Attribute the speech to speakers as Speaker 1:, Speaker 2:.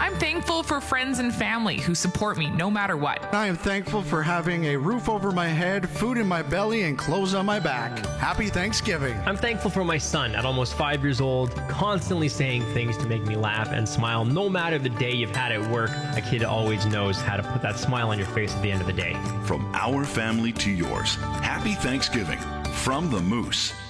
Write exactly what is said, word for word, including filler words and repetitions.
Speaker 1: I'm thankful for friends and family who support me no matter what.
Speaker 2: I am thankful for having a roof over my head, food in my belly, and clothes on my back. Happy Thanksgiving.
Speaker 3: I'm thankful for my son at almost five years old, constantly saying things to make me laugh and smile. No matter the day you've had at work, a kid always knows how to put that smile on your face at the end of the day.
Speaker 4: From our family to yours, happy Thanksgiving from the Moose.